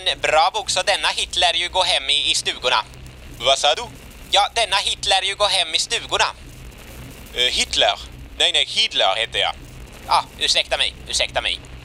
bra bok, så denna hit lär ju gå hem i stugorna. Vad sa du? Ja, denna hit lär ju gå hem i stugorna. Hitler? Nej, Hitler heter jag. Ja, ursäkta mig.